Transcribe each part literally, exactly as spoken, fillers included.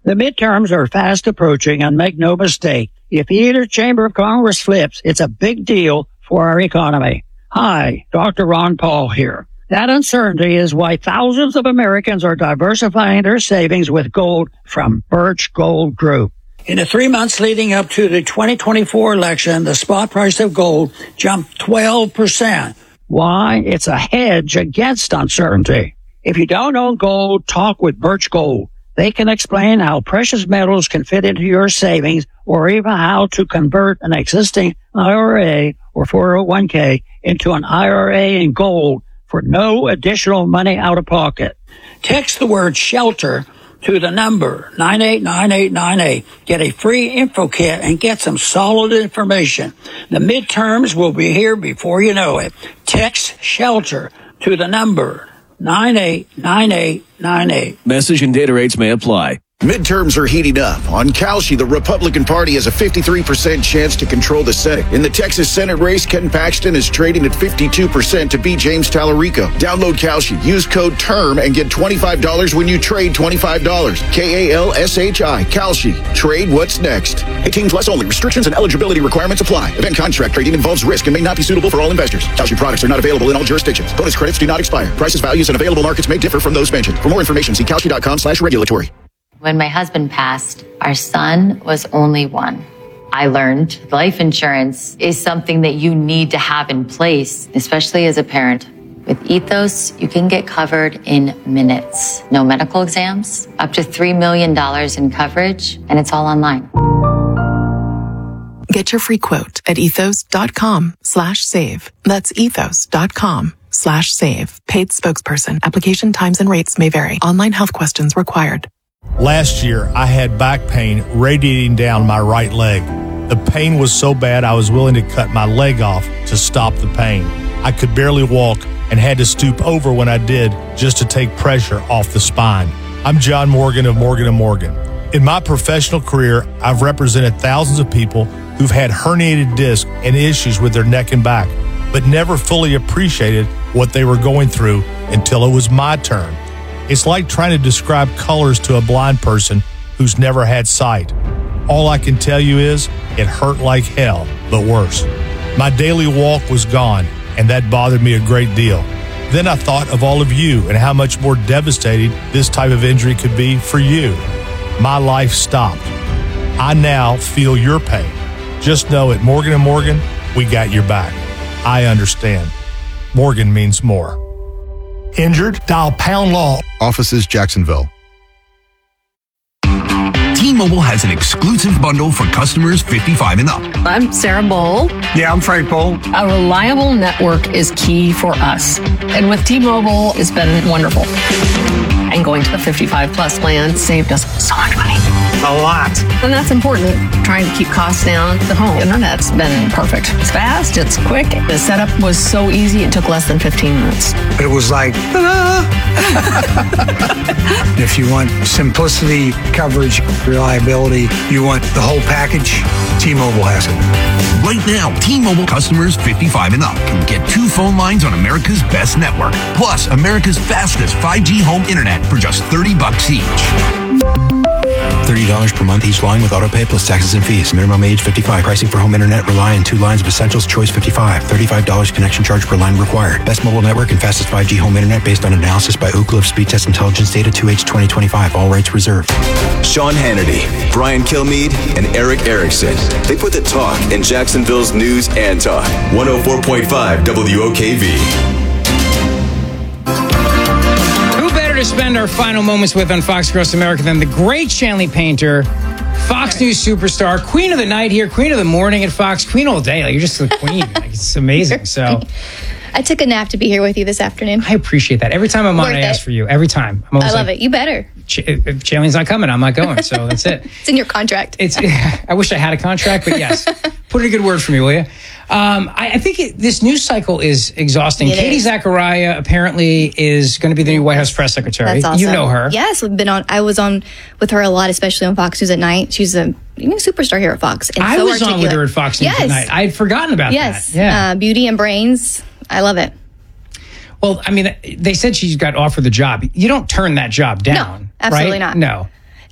The midterms are fast approaching, and make no mistake, if either chamber of Congress flips, it's a big deal for our economy. Hi, Doctor Ron Paul here. That uncertainty is why thousands of Americans are diversifying their savings with gold from Birch Gold Group. In the three months leading up to the twenty twenty-four election, the spot price of gold jumped twelve percent. Why? It's a hedge against uncertainty. If you don't own gold, talk with Birch Gold. They can explain how precious metals can fit into your savings, or even how to convert an existing I R A or four oh one k into an I R A in gold for no additional money out of pocket. Text the word SHELTER to the number nine eight nine eight nine eight. Get a free info kit and get some solid information. The midterms will be here before you know it. Text SHELTER to the number nine eight nine eight nine eight. Message and data rates may apply. Midterms are heating up. On Kalshi, the Republican Party has a fifty-three percent chance to control the Senate. In the Texas Senate race, Ken Paxton is trading at fifty-two percent to beat James Tallarico. Download Kalshi, use code TERM, and get twenty-five dollars when you trade twenty-five dollars. K A L S H I, Kalshi. Trade what's next. eighteen plus only. Restrictions and eligibility requirements apply. Event contract trading involves risk and may not be suitable for all investors. Kalshi products are not available in all jurisdictions. Bonus credits do not expire. Prices, values, and available markets may differ from those mentioned. For more information, see kalshi.com slash regulatory. When my husband passed, our son was only one. I learned life insurance is something that you need to have in place, especially as a parent. With Ethos, you can get covered in minutes. No medical exams, up to three million dollars in coverage, and it's all online. Get your free quote at ethos.com slash save. That's ethos.com slash save. Paid spokesperson. Application times and rates may vary. Online health questions required. Last year, I had back pain radiating down my right leg. The pain was so bad I was willing to cut my leg off to stop the pain. I could barely walk and had to stoop over when I did just to take pressure off the spine. I'm John Morgan of Morgan and Morgan. In my professional career, I've represented thousands of people who've had herniated discs and issues with their neck and back, but never fully appreciated what they were going through until it was my turn. It's like trying to describe colors to a blind person who's never had sight. All I can tell you is it hurt like hell, but worse. My daily walk was gone, and that bothered me a great deal. Then I thought of all of you and how much more devastating this type of injury could be for you. My life stopped. I now feel your pain. Just know at Morgan and Morgan, we got your back. I understand. Morgan means more. Injured? Dial pound law. Offices Jacksonville. T-Mobile has an exclusive bundle for customers fifty-five and up. I'm Sarah Bowl. Yeah, I'm Frank Bowl. A reliable network is key for us. And with T-Mobile, it's been wonderful. And going to the fifty-five plus plan saved us so much money. A lot. And that's important. Trying to keep costs down. The home internet's been perfect. It's fast, it's quick. The setup was so easy, it took less than fifteen minutes. It was like, ta-da! If you want simplicity, coverage, reliability, you want the whole package, T-Mobile has it. Right now, T-Mobile customers fifty-five and up can get two phone lines on America's best network, plus America's fastest five G home internet for just thirty bucks each. thirty dollars per month each line with autopay plus taxes and fees. Minimum age fifty-five. Pricing for home internet rely on two lines of Essentials Choice fifty-five. thirty-five dollars connection charge per line required. Best mobile network and fastest five G home internet based on analysis by Ookla of Speed Test Intelligence Data two H twenty twenty-five. All rights reserved. Sean Hannity, Brian Kilmeade, and Eric Erickson. They put the talk in Jacksonville's news and talk. one oh four point five W O K V. To spend our final moments with on Fox Across America than the great Shanley Painter, Fox News superstar, queen of the night here, queen of the morning at Fox, queen all day. Like, you're just the queen. Like, it's amazing. So I took a nap to be here with you this afternoon. I appreciate that. Every time I'm on, Worth I it. ask for you. Every time. I'm I love like, it. You better. Ch- if Shanley's not coming, I'm not going. So that's it. It's in your contract. It's. I wish I had a contract, but yes. Put in a good word for me, will you? Um, I, I think it, this news cycle is exhausting. It Katie is. Zachariah apparently is going to be the new White House press secretary. That's awesome. You know her. Yes, we've been on. I was on with her a lot, especially on Fox News at night. She's a you know, superstar here at Fox. And I so was on with articulate. her at Fox News yes. at night. I had forgotten about yes. that. Yeah. Uh, beauty and brains. I love it. Well, I mean, they said she's got offered the job. You don't turn that job down. No, absolutely right? not. No.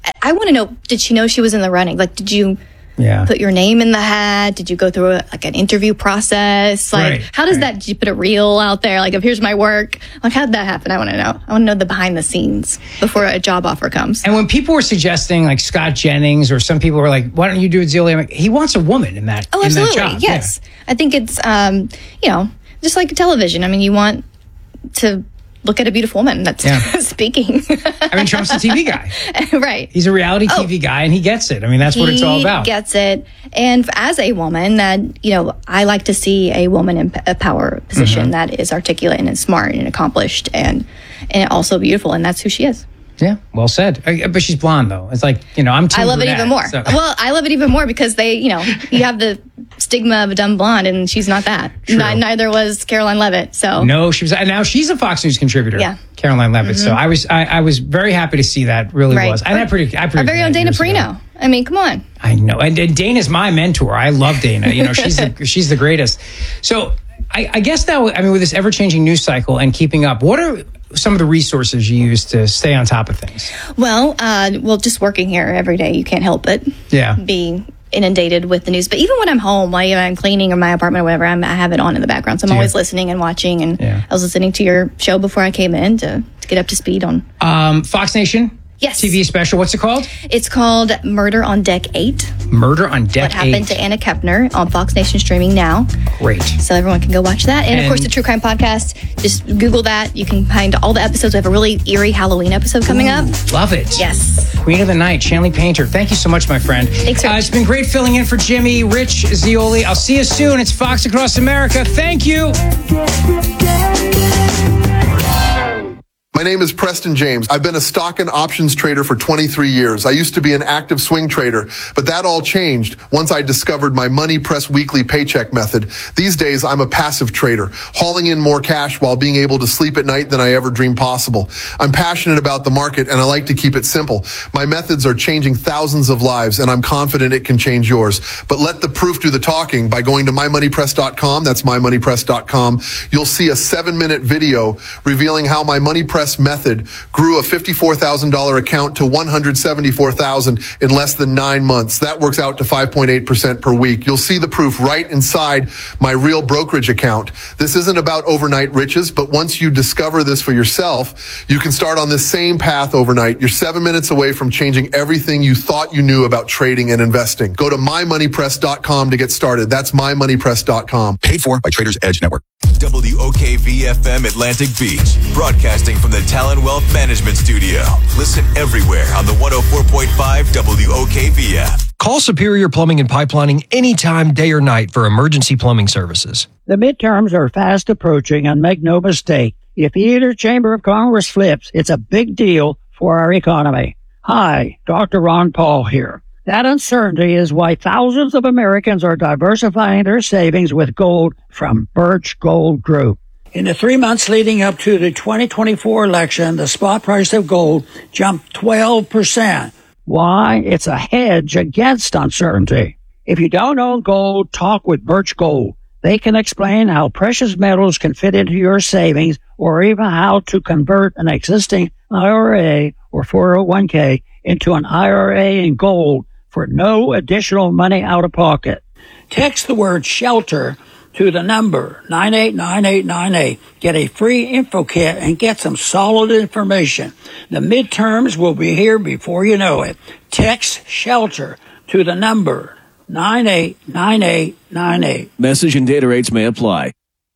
I, I want to know, did she know she was in the running? Like, did you yeah. put your name in the hat? Did you go through a, like an interview process? Like, Right, how does right. that, did you put a reel out there? Like, if here's my work, like, how did that happen? I want to know. I want to know the behind the scenes before a job offer comes. And when people were suggesting, like Scott Jennings, or some people were like, why don't you do it, Zelia? I'm like, he wants a woman in that, Oh, in that absolutely. job. Yes. I think it's, um, you know, just like television. I mean, you want to look at a beautiful woman that's Yeah. speaking. I mean, Trump's a T V guy. Right. He's a reality Oh. T V guy, and he gets it. I mean, that's what it's all about. He gets it. And as a woman, that, you know, I like to see a woman in a power position Mhm. that is articulate and smart and accomplished and and also beautiful, and that's who she is. Yeah, well said. Uh, But she's blonde, though. It's like, you know, I'm team I love it brunette, even more. so- Well, I love it even more because they, you know, you have the stigma of a dumb blonde, and she's not that. True. Ni- neither was Caroline Levitt. So No, she was, and now she's a Fox News contributor. Yeah. Caroline Levitt. So Mhm. I was, I, I was very happy to see that. Really Right. was. And I pretty, I our pretty very own Dana Perino. I mean, come on. I know, and, and Dana's my mentor. I love Dana. You know, she's the, she's the greatest. So I, I guess now, I mean, with this ever-changing news cycle and keeping up, what are some of the resources you use to stay on top of things? Well, uh, well, just working here every day, you can't help it. Yeah. Be inundated with the news. But even when I'm home, while I'm cleaning or my apartment or whatever, I'm, I have it on in the background. So I'm Do you? always listening and watching. And Yeah. I was listening to your show before I came in to, to get up to speed on. Um, Fox Nation? Yes. T V special. What's it called? It's called Murder on Deck eight. Murder on Deck What happened eight. to Anna Kepner on Fox Nation streaming now. Great. So everyone can go watch that. And, of And- course, the True Crime Podcast. Just Google that. You can find all the episodes. We have a really eerie Halloween episode coming up. Love it. Yes. Queen of the Night, Shanley Painter. Thank you so much, my friend. Thanks, Rich. Uh, it's been great filling in for Jimmy, Rich Zioli. I'll see you soon. It's Fox Across America. Thank you. My name is Preston James. I've been a stock and options trader for twenty-three years. I used to be an active swing trader, but that all changed once I discovered my Money Press weekly paycheck method. These days, I'm a passive trader, hauling in more cash while being able to sleep at night than I ever dreamed possible. I'm passionate about the market, and I like to keep it simple. My methods are changing thousands of lives, and I'm confident it can change yours. But let the proof do the talking by going to my money press dot com. That's my money press dot com. You'll see a seven-minute video revealing how my Money Press method grew a fifty-four thousand dollars account to one hundred seventy-four thousand dollars in less than nine months. That works out to five point eight percent per week. You'll see the proof right inside my real brokerage account. This isn't about overnight riches, but once you discover this for yourself, you can start on this same path overnight. You're seven minutes away from changing everything you thought you knew about trading and investing. Go to my money press dot com to get started. That's my money press dot com. Paid for by Traders Edge Network. W O K V F M Atlantic Beach, broadcasting from the Talon Wealth Management Studio. Listen everywhere on the one oh four point five W O K V app. Call Superior Plumbing and Pipelining anytime, day or night for emergency plumbing services. The midterms are fast approaching, and make no mistake, if either chamber of Congress flips, it's a big deal for our economy. Hi, Doctor Ron Paul here. That uncertainty is why thousands of Americans are diversifying their savings with gold from Birch Gold Group. In the three months leading up to the twenty twenty-four election, the spot price of gold jumped twelve percent. Why? It's a hedge against uncertainty. If you don't own gold, talk with Birch Gold. They can explain how precious metals can fit into your savings, or even how to convert an existing I R A or four oh one k into an I R A in gold for no additional money out of pocket. Text the word SHELTER to the number nine eight nine eight nine eight. Get a free info kit and get some solid information. The midterms will be here before you know it. Text SHELTER to the number nine eight nine eight nine eight. Message and data rates may apply.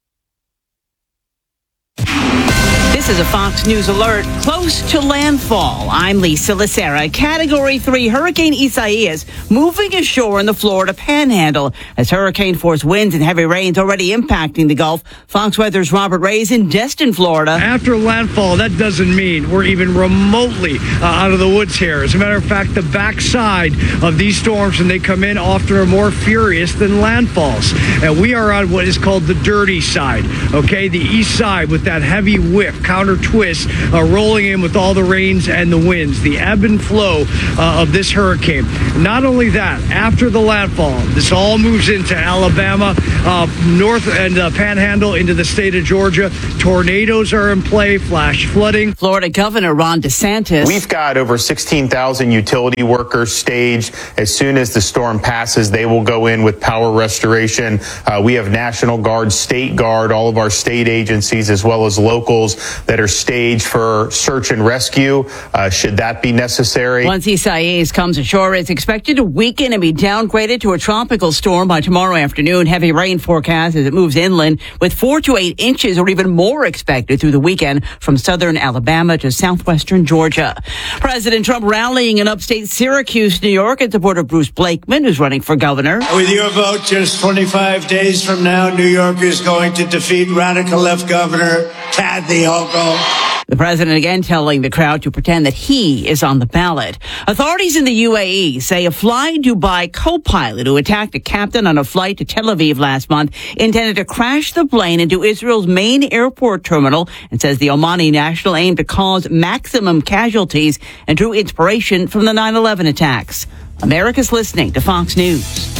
This is a Fox News alert. Close to landfall. I'm Lisa Lacera. Category three Hurricane Isaias moving ashore in the Florida Panhandle as hurricane force winds and heavy rains already impacting the Gulf. Fox Weather's Robert Ray is in Destin, Florida. After landfall, that doesn't mean we're even remotely uh, out of the woods here. As a matter of fact, the backside of these storms, when they come in, often are more furious than landfalls. And we are on what is called the dirty side, okay? The east side with that heavy whip. counter twist, uh, rolling in with all the rains and the winds, the ebb and flow uh, of this hurricane. Not only that, after the landfall, this all moves into Alabama, uh, north and uh, panhandle into the state of Georgia. Tornadoes are in play, flash flooding. Florida Governor Ron DeSantis. We've got over sixteen thousand utility workers staged. As soon as the storm passes, they will go in with power restoration. Uh, we have National Guard, State Guard, all of our state agencies, as well as locals that are staged for search and rescue, uh, should that be necessary. Once Isaias comes ashore, it's expected to weaken and be downgraded to a tropical storm by tomorrow afternoon. Heavy rain forecast as it moves inland, with four to eight inches or even more expected through the weekend from southern Alabama to southwestern Georgia. President Trump rallying in upstate Syracuse, New York, in support of Bruce Blakeman, who's running for governor. With your vote just twenty-five days from now, New York is going to defeat radical left governor Kathy Hochul. The president again telling the crowd to pretend that he is on the ballot. Authorities in the U A E say a Fly Dubai co-pilot who attacked a captain on a flight to Tel Aviv last month intended to crash the plane into Israel's main airport terminal, and says the Omani national aimed to cause maximum casualties and drew inspiration from the nine eleven attacks. America's listening to Fox News.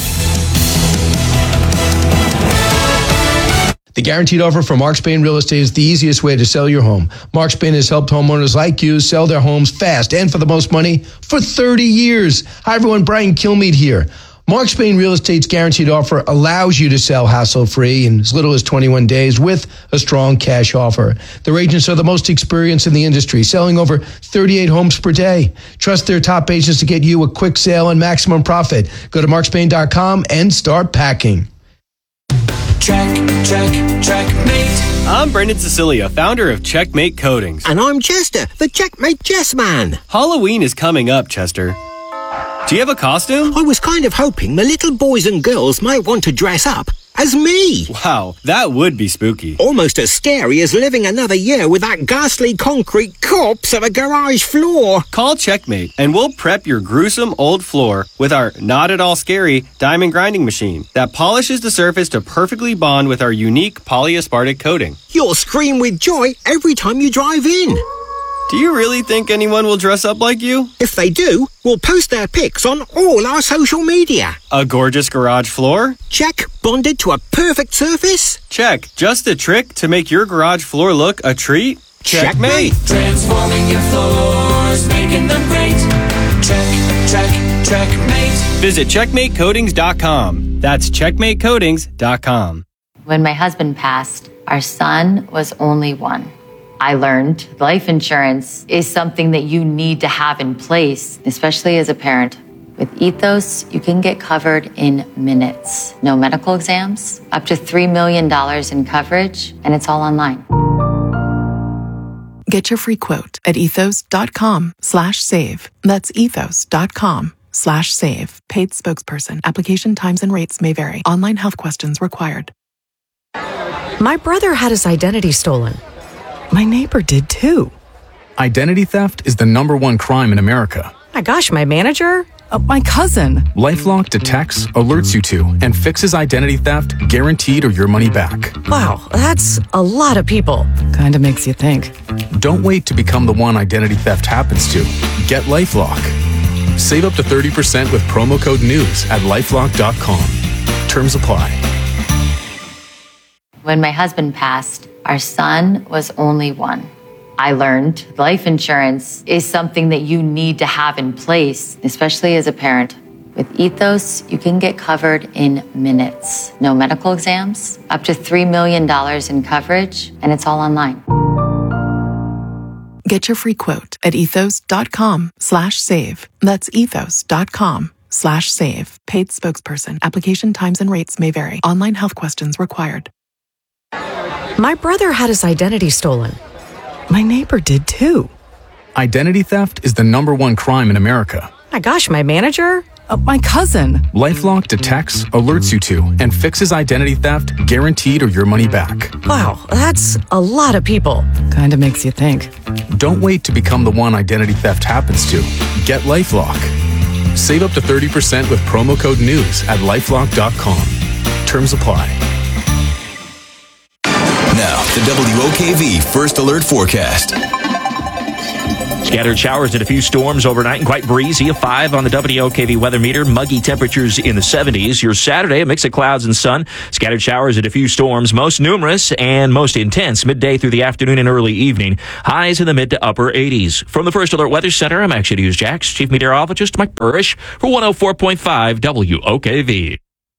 The guaranteed offer from Mark Spain Real Estate is the easiest way to sell your home. Mark Spain has helped homeowners like you sell their homes fast and for the most money for thirty years. Hi, everyone. Brian Kilmeade here. Mark Spain Real Estate's guaranteed offer allows you to sell hassle-free in as little as twenty-one days with a strong cash offer. Their agents are the most experienced in the industry, selling over thirty-eight homes per day. Trust their top agents to get you a quick sale and maximum profit. Go to mark spain dot com and start packing. Check, check, checkmate. I'm Brendan Cecilia, founder of Checkmate Coatings. And I'm Chester, the Checkmate Chess Man. Halloween is coming up, Chester. Do you have a costume? I was kind of hoping the little boys and girls might want to dress up as me. Wow, that would be spooky. Almost as scary as living another year with that ghastly concrete corpse of a garage floor. Call Checkmate and we'll prep your gruesome old floor with our not at all scary diamond grinding machine that polishes the surface to perfectly bond with our unique polyaspartic coating. You'll scream with joy every time you drive in. Do you really think anyone will dress up like you? If they do, we'll post their pics on all our social media. A gorgeous garage floor? Check. Bonded to a perfect surface? Check. Just a trick to make your garage floor look a treat? Checkmate. Transforming your floors, making them great. Check, check, checkmate. Visit checkmate coatings dot com. That's checkmate coatings dot com. When my husband passed, our son was only one. I learned life insurance is something that you need to have in place, especially as a parent. With Ethos, you can get covered in minutes. No medical exams, up to three million dollars in coverage, and it's all online. Get your free quote at ethos.com slash save. That's ethos.com slash save. Paid spokesperson. Application times and rates may vary. Online health questions required. My brother had his identity stolen. My neighbor did too. Identity theft is the number one crime in America. My gosh, my manager? Uh, my cousin. LifeLock detects, alerts you to, and fixes identity theft, guaranteed or your money back. Wow, that's a lot of people. Kinda makes you think. Don't wait to become the one identity theft happens to. Get LifeLock. Save up to thirty percent with promo code NEWS at lifelock dot com. Terms apply. When my husband passed, our son was only one. I learned life insurance is something that you need to have in place, especially as a parent. With Ethos, you can get covered in minutes. No medical exams, up to three million dollars in coverage, and it's all online. Get your free quote at ethos.com slash save. That's ethos.com slash save. Paid spokesperson. Application times and rates may vary. Online health questions required. My brother had his identity stolen. My neighbor did too. Identity theft is the number one crime in America. My gosh, my manager? Uh, my cousin. LifeLock detects, alerts you to, and fixes identity theft, guaranteed or your money back. Wow, that's a lot of people. Kinda makes you think. Don't wait to become the one identity theft happens to. Get LifeLock. Save up to thirty percent with promo code NEWS at lifelock dot com. Terms apply. Now, the W O K V First Alert Forecast. Scattered showers and a few storms overnight and quite breezy. A five on the W O K V weather meter. Muggy temperatures in the seventies. Your Saturday, a mix of clouds and sun. Scattered showers and a few storms. Most numerous and most intense midday through the afternoon and early evening. Highs in the mid to upper eighties. From the First Alert Weather Center, I'm Action News Jax Chief Meteorologist Mike Burrish for one oh four point five W O K V.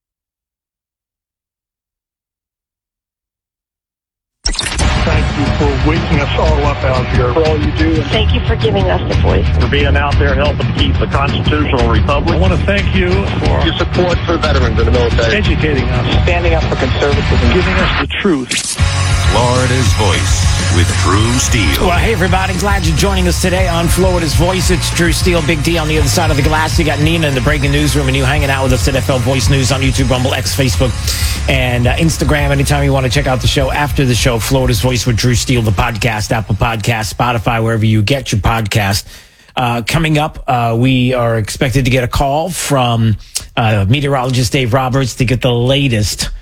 Thank you for waking us all up out here, for all you do. Thank you for giving us the voice. For being out there helping keep the constitutional republic. I want to thank you for your support for veterans in the military. Educating us. Standing up for conservatism. Giving us the truth. Florida's Voice with Drew Steele. Well, hey, everybody. Glad you're joining us today on Florida's Voice. It's Drew Steele, Big D on the other side of the glass. You got Nina in the breaking newsroom and you hanging out with us at F L Voice News on YouTube, Rumble, X, Facebook, and uh, Instagram. Anytime you want to check out the show after the show, Florida's Voice with Drew Steele, the podcast, Apple Podcast, Spotify, wherever you get your podcast. Uh, coming up, uh, we are expected to get a call from uh, meteorologist Dave Roberts to get the latest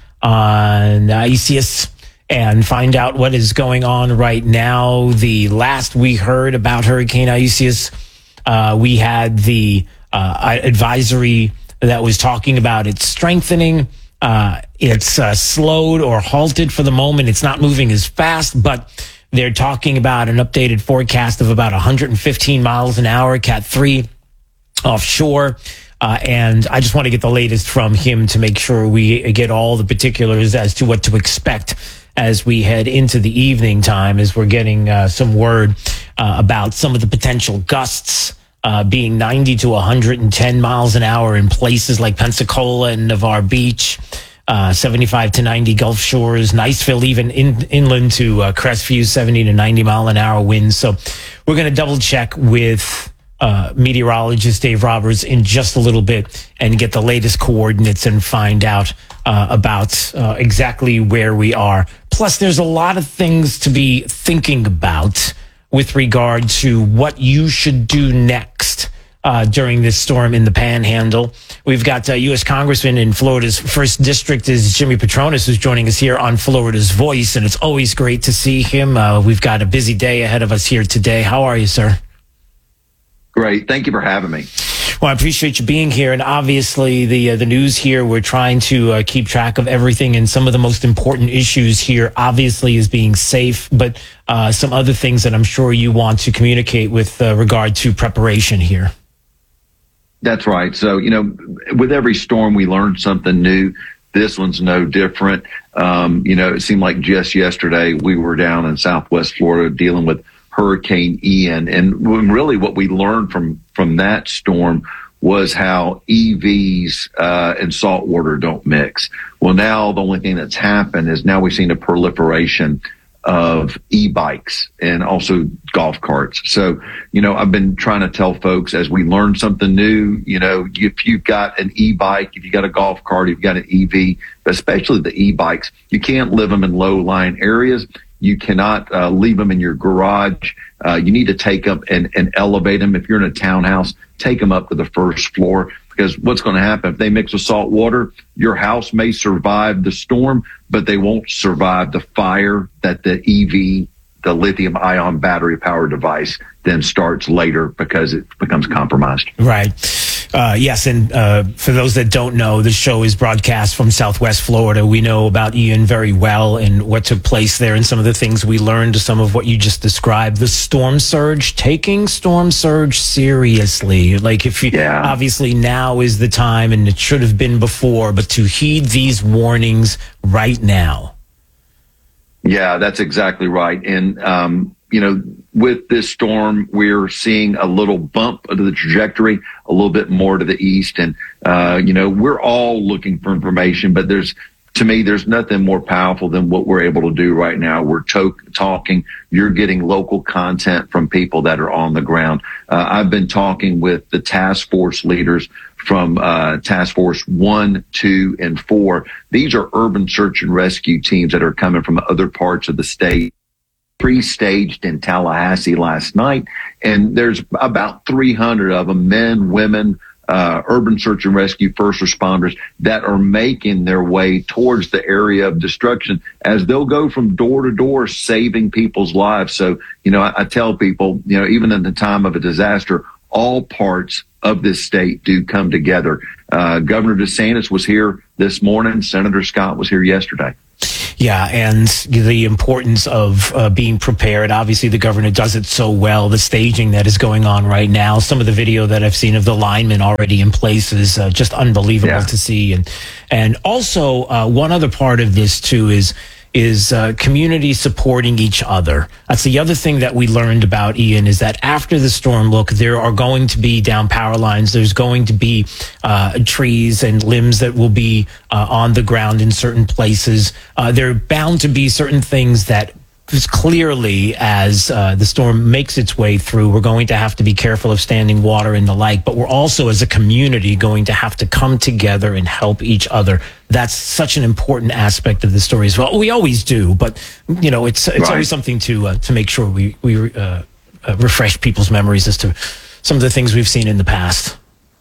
on uh, E C S and find out what is going on right now. The last we heard about Hurricane Isaias, uh, we had the uh, advisory that was talking about it strengthening. Uh, it's uh, slowed or halted for the moment. It's not moving as fast, but they're talking about an updated forecast of about one hundred fifteen miles an hour, Cat three offshore. Uh, and I just want to get the latest from him to make sure we get all the particulars as to what to expect as we head into the evening time, as we're getting uh, some word uh, about some of the potential gusts uh, being ninety to one hundred ten miles an hour in places like Pensacola and Navarre Beach, uh, seventy-five to ninety Gulf Shores, Niceville, even in, inland to uh, Crestview, seventy to ninety mile an hour winds. So we're going to double check with uh, meteorologist Dave Roberts in just a little bit and get the latest coordinates and find out uh, about uh, exactly where we are. Plus, there's a lot of things to be thinking about with regard to what you should do next uh, during this storm in the Panhandle. We've got uh, U S Congressman in Florida's first district is Jimmy Patronis, who's joining us here on Florida's Voice, and it's always great to see him. Uh, we've got a busy day ahead of us here today. How are you, sir? Great. Thank you for having me. Well, I appreciate you being here. And obviously the uh, the news here, we're trying to uh, keep track of everything. And some of the most important issues here, obviously, is being safe. But uh, some other things that I'm sure you want to communicate with uh, regard to preparation here. That's right. So, you know, with every storm, we learn something new. This one's no different. Um, you know, it seemed like just yesterday we were down in Southwest Florida dealing with Hurricane Ian. And really what we learned from, from that storm was how E Vs uh, and salt water don't mix. Well, now the only thing that's happened is now we've seen a proliferation of e-bikes and also golf carts. So, you know, I've been trying to tell folks as we learn something new, you know, if you've got an e-bike, if you got a golf cart, if you've got an E V, but especially the e-bikes, you can't live them in low-lying areas. You cannot uh, leave them in your garage. Uh, you need to take them and, and elevate them. If you're in a townhouse, take them up to the first floor, because what's going to happen if they mix with salt water, your house may survive the storm, but they won't survive the fire that the E V, the lithium ion battery powered device, then starts later because it becomes compromised. Right. Uh, yes, and uh, for those that don't know, the show is broadcast from Southwest Florida. We know about Ian very well and what took place there and some of the things we learned, some of what you just described. The storm surge, taking storm surge seriously. Like if you, yeah. Obviously now is the time, and it should have been before, but to heed these warnings right now. Yeah, that's exactly right. And, um, you know, with this storm, we're seeing a little bump of the trajectory, a little bit more to the east. And, uh, you know, we're all looking for information, but there's, to me, there's nothing more powerful than what we're able to do right now. We're to- talking, you're getting local content from people that are on the ground. Uh, I've been talking with the task force leaders from uh, task force one, two, and four. These are urban search and rescue teams that are coming from other parts of the state. Pre-staged in Tallahassee last night, and there's about three hundred of them, men, women, uh, urban search and rescue first responders that are making their way towards the area of destruction as they'll go from door to door saving people's lives. So, you know, I, I tell people, you know, even in the time of a disaster, all parts of this state do come together. Uh, Governor DeSantis was here this morning. Senator Scott was here yesterday. Yeah, and the importance of uh, being prepared. Obviously, the governor does it so well. The staging that is going on right now, some of the video that I've seen of the linemen already in place is uh, just unbelievable yeah. to see. And and also, uh, one other part of this, too, is is uh, community supporting each other. That's the other thing that we learned about, Ian, is that after the storm, look, there are going to be down power lines. There's going to be uh, trees and limbs that will be uh, on the ground in certain places. Uh, there are bound to be certain things that as clearly as uh, the storm makes its way through, we're going to have to be careful of standing water and the like, but we're also as a community going to have to come together and help each other. That's such an important aspect of the story as well. We always do, but you know, it's it's right. always something to uh, to make sure we we uh, uh, refresh people's memories as to some of the things we've seen in the past.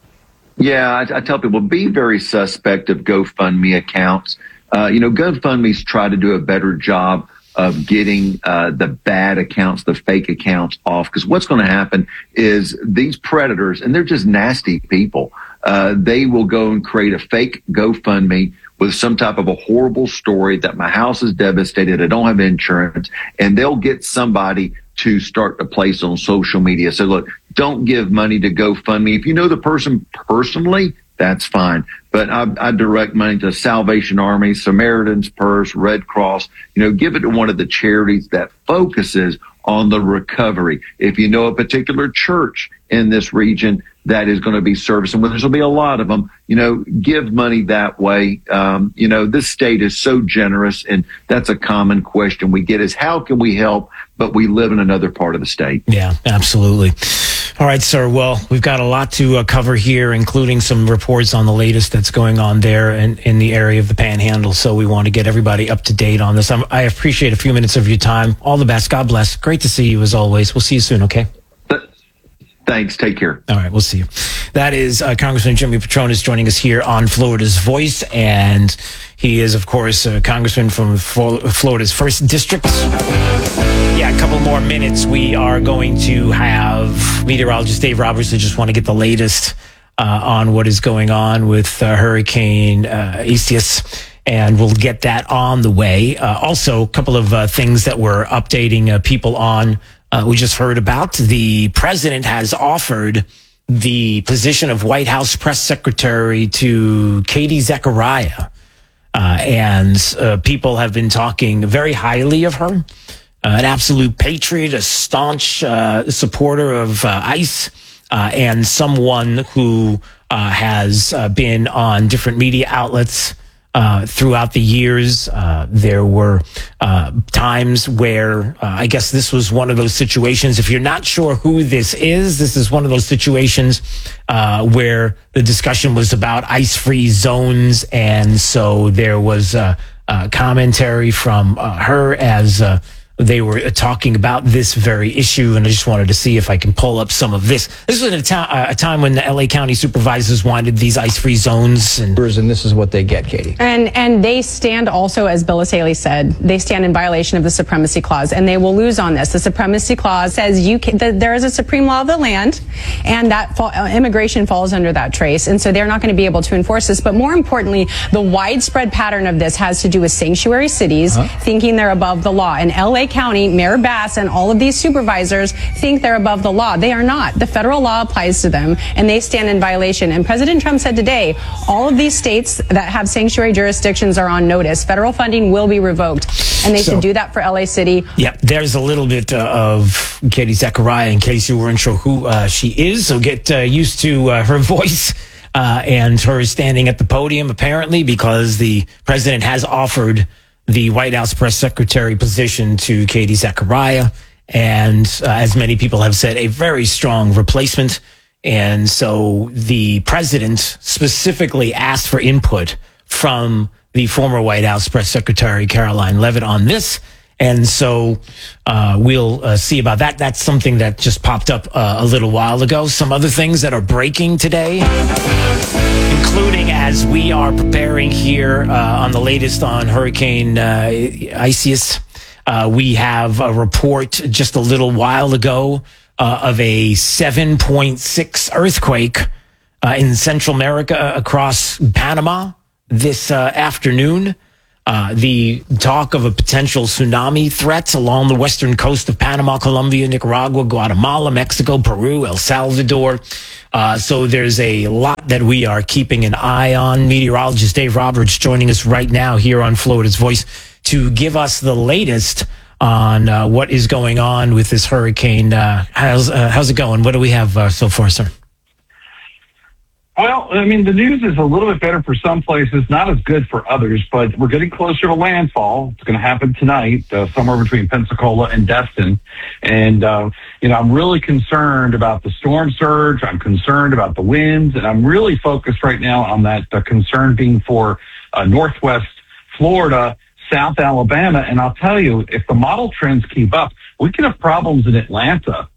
Yeah, I, I tell people, be very suspect of GoFundMe accounts. Uh, you know, GoFundMe's try to do a better job of getting uh, the bad accounts, the fake accounts off. Because what's going to happen is these predators, and they're just nasty people, uh, they will go and create a fake GoFundMe with some type of a horrible story that my house is devastated, I don't have insurance, and they'll get somebody to start a place on social media. So look, don't give money to GoFundMe. If you know the person personally, that's fine. But I, I direct money to Salvation Army, Samaritan's Purse, Red Cross. You know, give it to one of the charities that focuses on the recovery. If you know a particular church in this region that is going to be servicing, well, there's going to be a lot of them, you know, give money that way. Um, you know, this state is so generous, and that's a common question we get is how can we help, but we live in another part of the state. Yeah, absolutely. All right, sir. Well, we've got a lot to uh, cover here, including some reports on the latest that's going on there in, in the area of the Panhandle. So we want to get everybody up to date on this. I'm, I appreciate a few minutes of your time. All the best. God bless. Great to see you as always. We'll see you soon, okay? Thanks. Take care. All right. We'll see you. That is uh, Congressman Jimmy Patronis joining us here on Florida's Voice. And he is, of course, a congressman from Florida's first district. Yeah, a couple more minutes. We are going to have meteorologist Dave Roberts. I just want to get the latest uh, on what is going on with uh, Hurricane uh, Isaias, and we'll get that on the way. Uh, also, a couple of uh, things that we're updating uh, people on. Uh, we just heard about the president has offered the position of White House press secretary to Katie Zechariah. Uh, and uh, people have been talking very highly of her. Uh, an absolute patriot, a staunch uh, supporter of uh, ICE, uh, and someone who uh, has uh, been on different media outlets uh, throughout the years. Uh, there were uh, times where uh, I guess this was one of those situations. If you're not sure who this is, this is one of those situations uh, where the discussion was about ICE-free zones, and so there was uh, uh, commentary from uh, her as uh, they were talking about this very issue, and I just wanted to see if I can pull up some of this. This was at a, ta- a time when the L A County supervisors wanted these ice-free zones. And, and this is what they get, Katie. And and they stand also, as Bill Asaley said, they stand in violation of the Supremacy Clause, and they will lose on this. The Supremacy Clause says you can, that there is a supreme law of the land, and that fall, uh, immigration falls under that trace, and so they're not going to be able to enforce this. But more importantly, the widespread pattern of this has to do with sanctuary cities uh-huh. thinking they're above the law. And L A County, Mayor Bass, and all of these supervisors think they're above the law. They are not. The federal law applies to them, and they stand in violation. And President Trump said today, all of these states that have sanctuary jurisdictions are on notice. Federal funding will be revoked, and they so, should do that for L A City. Yeah, there's a little bit uh, of Katie Zechariah, in case you weren't sure who uh, she is. So get uh, used to uh, her voice uh, and her standing at the podium, apparently, because the president has offered the White House press secretary position to Katie Zechariah. And uh, as many people have said, a very strong replacement. And so the president specifically asked for input from the former White House press secretary, Caroline Leavitt, on this. And so uh, we'll uh, see about that. That's something that just popped up uh, a little while ago. Some other things that are breaking today, including as we are preparing here uh, on the latest on Hurricane uh, Isaias, uh, we have a report just a little while ago uh, of a seven point six earthquake uh, in Central America across Panama this uh, afternoon. Uh, the talk of a potential tsunami threat along the western coast of Panama, Colombia, Nicaragua, Guatemala, Mexico, Peru, El Salvador. Uh, so there's a lot that we are keeping an eye on. Meteorologist Dave Roberts joining us right now here on Florida's Voice to give us the latest on uh, what is going on with this hurricane. Uh, how's, uh, how's it going? What do we have uh, so far, sir? Well, I mean, the news is a little bit better for some places, not as good for others, but we're getting closer to landfall. It's going to happen tonight, uh, somewhere between Pensacola and Destin. And, uh, you know, I'm really concerned about the storm surge. I'm concerned about the winds, and I'm really focused right now on that uh, concern being for uh, Northwest Florida, South Alabama. And I'll tell you, if the model trends keep up, we can have problems in Atlanta.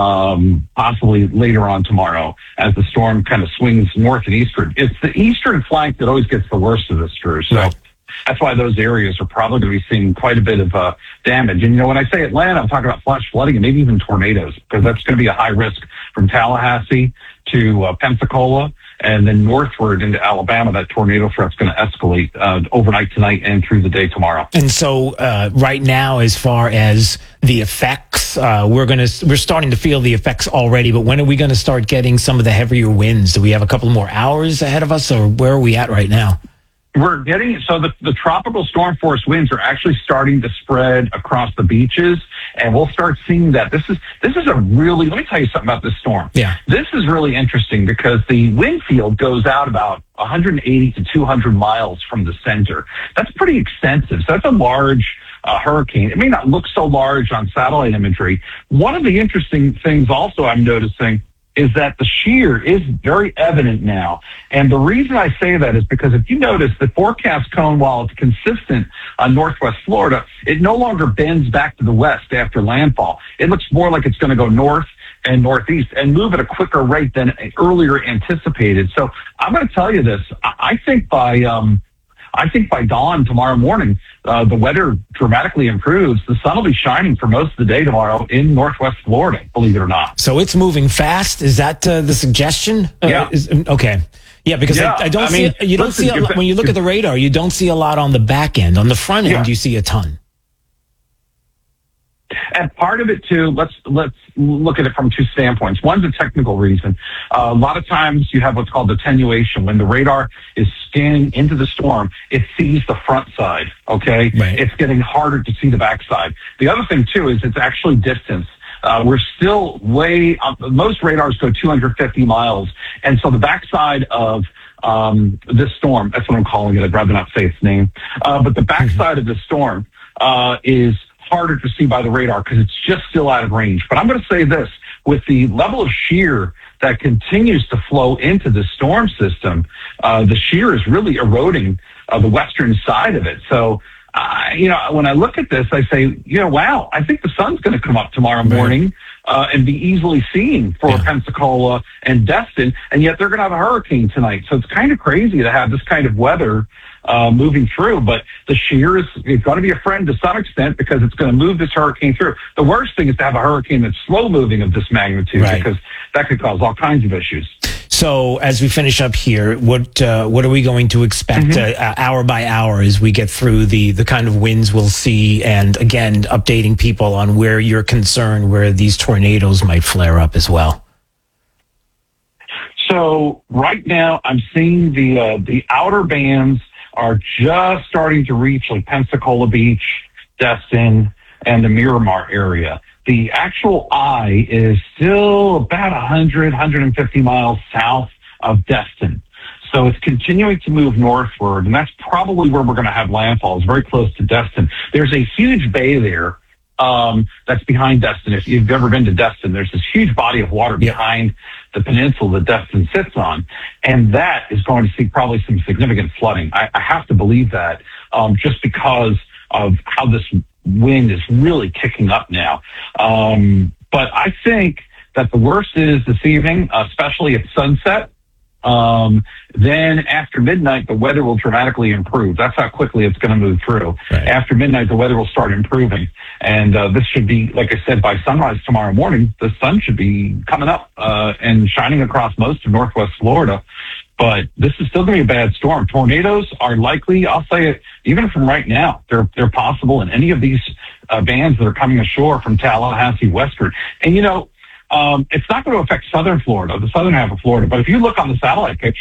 Um, possibly later on tomorrow as the storm kind of swings north and eastward. It's the eastern flank that always gets the worst of this, Drew. So right. That's why those areas are probably going to be seeing quite a bit of uh, damage. And, you know, when I say Atlanta, I'm talking about flash flooding and maybe even tornadoes, because that's going to be a high risk from Tallahassee to uh, Pensacola and then northward into Alabama. That tornado threat's going to escalate uh, overnight tonight and through the day tomorrow. And so uh, right now, as far as the effects, uh, we're going to we're starting to feel the effects already. But when are we going to start getting some of the heavier winds? Do we have a couple more hours ahead of us, or where are we at right now? We're getting, so the, the tropical storm force winds are actually starting to spread across the beaches, and we'll start seeing that. This is, this is a really, let me tell you something about this storm. Yeah. This is really interesting because the wind field goes out about one hundred eighty to two hundred miles from the center. That's pretty extensive. So that's a large uh, hurricane. It may not look so large on satellite imagery. One of the interesting things also I'm noticing is that the shear is very evident now. And the reason I say that is because if you notice the forecast cone, while it's consistent on Northwest Florida, it no longer bends back to the west after landfall. It looks more like it's going to go north and northeast and move at a quicker rate than earlier anticipated. So I'm going to tell you this. I think by, um, I think by dawn tomorrow morning, uh, the weather dramatically improves. The sun will be shining for most of the day tomorrow in Northwest Florida, believe it or not. So it's moving fast. Is that uh, the suggestion? Uh, yeah. Is, okay. Yeah, because yeah, I, I don't I see, mean, you don't listen, see, a lot, when you look at the radar, you don't see a lot on the back end. On the front end, yeah. you see a ton. And part of it too, let's let's look at it from two standpoints. One's a technical reason. Uh, a lot of times you have what's called attenuation. When the radar is scanning into the storm, it sees the front side. Okay, right. It's getting harder to see the backside. The other thing too is it's actually distance. Uh, we're still way up. Most radars go two hundred fifty miles, and so the backside of um, this storm, that's what I'm calling it. I'd rather not say its name, uh, but the backside of the storm uh, is harder to see by the radar because it's just still out of range. But I'm going to say this, with the level of shear that continues to flow into the storm system, uh, the shear is really eroding uh, the western side of it. So, uh, you know, when I look at this, I say, you know, wow, I think the sun's going to come up tomorrow morning uh, and be easily seen for yeah. Pensacola and Destin, and yet they're going to have a hurricane tonight. So it's kind of crazy to have this kind of weather Uh, moving through, but the shear is, is going to be a friend to some extent because it's going to move this hurricane through. The worst thing is to have a hurricane that's slow moving of this magnitude right. because that could cause all kinds of issues. So as we finish up here, what uh, what are we going to expect mm-hmm. uh, hour by hour as we get through the, the kind of winds we'll see, and again, updating people on where you're concerned, where these tornadoes might flare up as well? So right now I'm seeing the uh, the outer bands are just starting to reach like Pensacola Beach, Destin, and the Miramar area. The actual eye is still about one hundred, one hundred fifty miles south of Destin. So it's continuing to move northward, and that's probably where we're going to have landfall. It's very close to Destin. There's a huge bay there um, that's behind Destin. If you've ever been to Destin, there's this huge body of water yeah. behind the peninsula that Destin sits on, and that is going to see probably some significant flooding. I, I have to believe that um, just because of how this wind is really kicking up now. Um, but I think that the worst is this evening, especially at sunset. Um, then after midnight, the weather will dramatically improve. That's how quickly it's going to move through. Right. After midnight, the weather will start improving. And uh, this should be, like I said, by sunrise tomorrow morning, the sun should be coming up uh, and shining across most of northwest Florida. But this is still going to be a bad storm. Tornadoes are likely, I'll say it, even from right now, they're, they're possible in any of these uh, bands that are coming ashore from Tallahassee westward. And, you know, Um, it's not going to affect southern Florida, the southern half of Florida. But if you look on the satellite picture,